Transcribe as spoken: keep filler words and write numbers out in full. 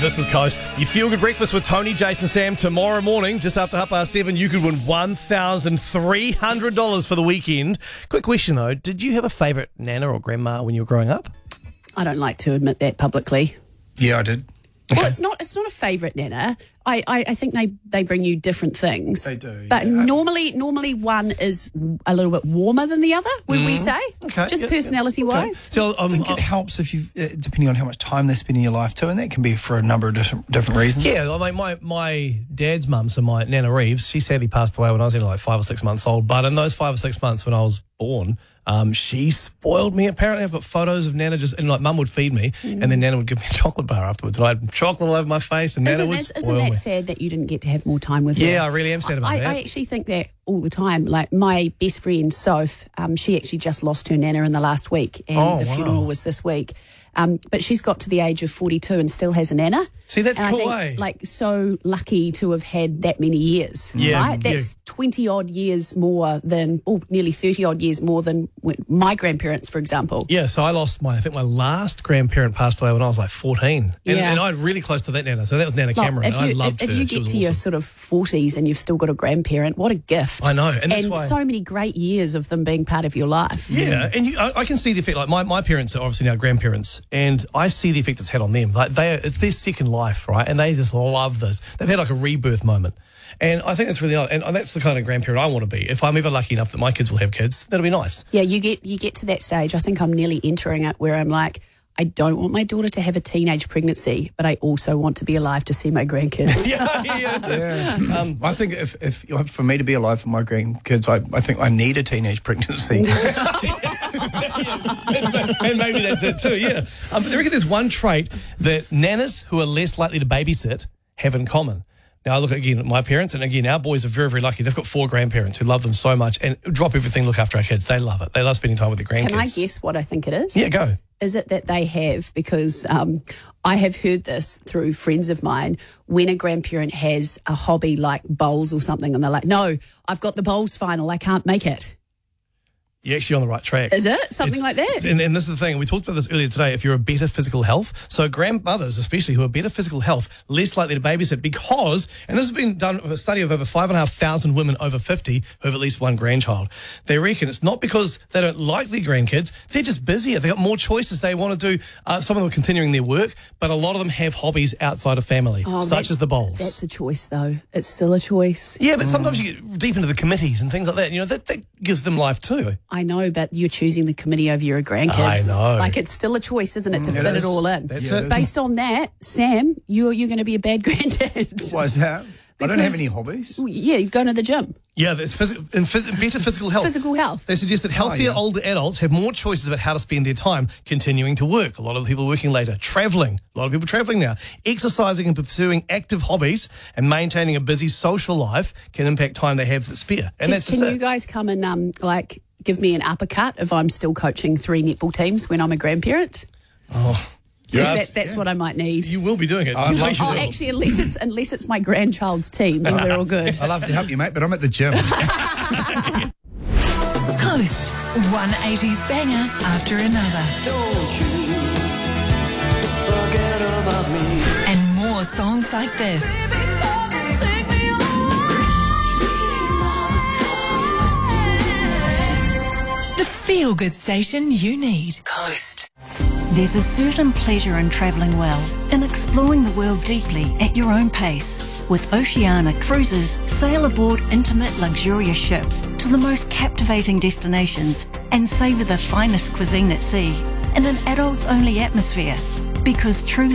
This is Coast. You feel good breakfast with Tony, Jason, Sam. Tomorrow morning, just after half past seven, you could win one thousand three hundred dollars for the weekend. Quick question though, did you have a favourite nana or grandma when you were growing up? I don't like to admit that publicly. Yeah, I did. Well, it's not. It's not a favourite nana. I, I, I think they, they bring you different things. They do, but yeah. normally normally one is a little bit warmer than the other. Would we say? Okay, Just yeah, personality yeah. Okay. wise. So um, I think it helps if you, uh, depending on how much time they spend in your life too, and that can be for a number of different different reasons. yeah, like my my dad's mum, so my Nana Reeves, she sadly passed away when I was only like five or six months old. But in those five or six months when I was born, um, she spoiled me. Apparently, I've got photos of Nana just and like Mum would feed me, mm. and then Nana would give me a chocolate bar afterwards, and I had chocolate all over my face, and Isn't, Nana would this, spoil isn't that me. sad that you didn't get to have more time with her? Yeah, I really am sad about I, that. I actually think that all the time. Like my best friend Soph, um, she actually just lost her nana in the last week, and Oh, the wow. funeral was this week. Um, but she's got to the age of forty-two and still has a nana. See, that's and cool, I think, eh? like, so lucky to have had that many years. Yeah, right? yeah. That's twenty odd years more than, oh, nearly thirty odd years more than when my grandparents, for example. Yeah, so I lost my, I think my last grandparent passed away when I was like fourteen. And, Yeah. and I was really close to that Nana. So that was Nana Like, Cameron. if and you, I loved if, her. if you She get was to your awesome. sort of forties and you've still got a grandparent, what a gift. I know, and that's and why- so many great years of them being part of your life. Yeah, and you, I, I can see the effect. Like my, my parents are obviously now grandparents, and I see the effect it's had on them. Like they, are, it's their second life, right? And they just love this. They've had like a rebirth moment, and I think that's really nice. And that's the kind of grandparent I want to be. If I'm ever lucky enough that my kids will have kids, that'll be nice. Yeah, you get you get to that stage. I think I'm nearly entering it where I'm like, I don't want my daughter to have a teenage pregnancy, but I also want to be alive to see my grandkids. yeah, yeah, that's it. Yeah. Um, I think if, if for me to be alive for my grandkids, I, I think I need a teenage pregnancy. And maybe that's it too, yeah. Um, but I reckon there's one trait that nanas who are less likely to babysit have in common. Now, I look again at my parents, and again, our boys are very, very lucky. They've got four grandparents who love them so much and drop everything, look after our kids. They love it. They love spending time with their grandkids. Can I guess what I think it is? Yeah, go. Is it that they have, because um, I have heard this through friends of mine, when a grandparent has a hobby like bowls or something, and they're like, no, I've got the bowls final, I can't make it. You're actually on the right track. Is it? Something It's- like that? And, and this is the thing, we talked about this earlier today, if you're a better physical health, so grandmothers especially who are better physical health, less likely to babysit because, and this has been done with a study of over five and a half thousand women over fifty who have at least one grandchild. They reckon it's not because they don't like their grandkids, they're just busier, they've got more choices, they want to do, uh, some of them are continuing their work, but a lot of them have hobbies outside of family, Oh, such that's- as the bowls. That's a choice, though. It's still a choice. Yeah, but sometimes you get deep into the committees and things like that, you know, that, that gives them life too. I know, but you're choosing the committee over your grandkids. I know. Like, it's still a choice, isn't it, to Mm, fit it it is. all in. That's Yeah, it. it is. Based on that, Sam, you're you're going to be a bad granddad. Why is that? I don't have Because- any hobbies. Yeah, you're going to the gym. Yeah, that's phys- and phys- better physical health. Physical health. They suggest that healthier yeah. older adults have more choices about how to spend their time continuing to work. A lot of people working later, travelling. A lot of people travelling now. Exercising and pursuing active hobbies and maintaining a busy social life can impact time they have that's spare. And Can, that's can just you it. guys come and, um, like, give me an uppercut if I'm still coaching three netball teams when I'm a grandparent? You're Yes, asked- that, that's what I might need. You will be doing it. I'd You know love you Oh, will. actually, unless it's unless it's my grandchild's team, then we're all good. I love to help you, mate, but I'm at the gym. Coast, one eighties banger after another. Don't you forget about me. And more songs like this. The feel-good station you need. Coast. There's a certain pleasure in travelling well, in exploring the world deeply at your own pace. With Oceania Cruises, sail aboard intimate, luxurious ships to the most captivating destinations and savour the finest cuisine at sea in an adults-only atmosphere. Because true